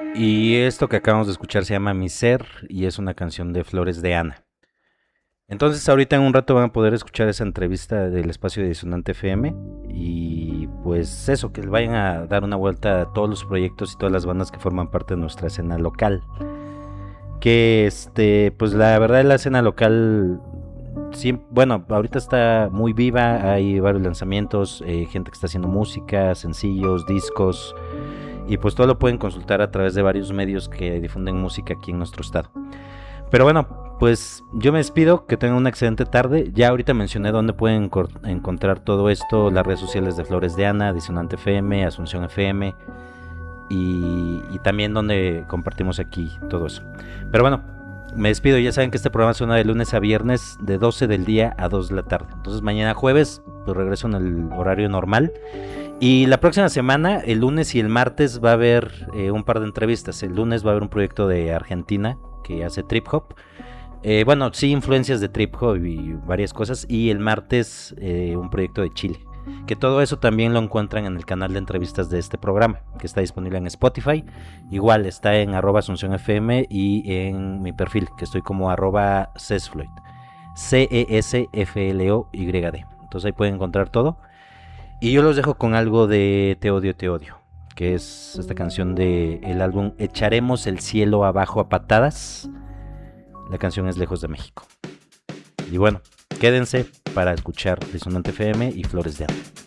Y esto que acabamos de escuchar se llama Mi Ser y es una canción de Flores de Ana. Entonces ahorita en un rato van a poder escuchar esa entrevista del espacio de Disonante FM y pues eso, que vayan a dar una vuelta a todos los proyectos y todas las bandas que forman parte de nuestra escena local. Que pues la verdad la escena local, sí, bueno, ahorita está muy viva, hay varios lanzamientos, gente que está haciendo música, sencillos, discos, y pues todo lo pueden consultar a través de varios medios que difunden música aquí en nuestro estado. Pero bueno, pues yo me despido, que tengan una excelente tarde. Ya ahorita mencioné dónde pueden encontrar todo esto, las redes sociales de Flores de Ana, Disonante FM, Asunción FM y también donde compartimos aquí todo eso. Pero bueno, me despido, ya saben que este programa suena de lunes a viernes de 12 del día a 2 de la tarde. Entonces mañana jueves pues regreso en el horario normal. Y la próxima semana, el lunes y el martes, va a haber un par de entrevistas. El lunes va a haber un proyecto de Argentina que hace trip hop. Bueno, sí, influencias de trip hop y varias cosas. Y el martes, un proyecto de Chile. Que todo eso también lo encuentran en el canal de entrevistas de este programa, que está disponible en Spotify. Igual está en @Asunción FM y en mi perfil, que estoy como @Cesfloyd. CESFLOYD. Entonces ahí pueden encontrar todo. Y yo los dejo con algo de Te odio, que es esta canción de el álbum Echaremos el cielo abajo a patadas. La canción es Lejos de México. Y bueno, quédense para escuchar Disonante FM y Flores de Ana.